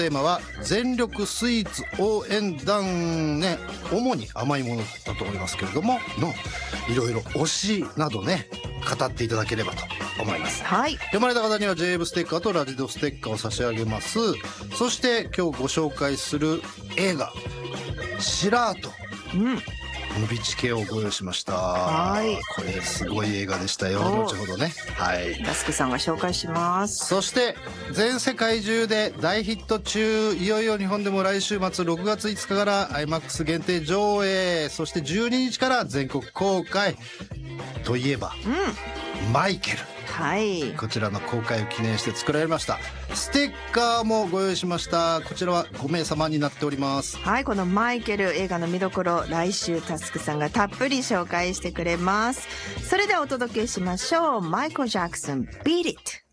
テーマは全力スイーツ応援団ね、主に甘いものだと思いますけれどものいろいろ推しなどね語っていただければと思います。 はい。 読まれた方には JWEB ステッカーとラジドステッカーを差し上げます。そして今日ご紹介する映画シラートムビチケをご用意しました。 はい。 これすごい映画でしたよ。後ほどね。はい。 タスクさんが紹介します。 そして全世界中で大ヒット中、いよいよ日本でも来週末6月5日から IMAX 限定上映、そして12日から全国公開といえば、マイケル。 はい。 こちらの公開を記念して作られましたステッカーもご用意しました。こちらは5名様になっております。 はい、このマイケル映画の見どころ、来週タスクさんがたっぷり紹介してくれます。それではお届けしましょう。マイケル・ジャクソン Beat It。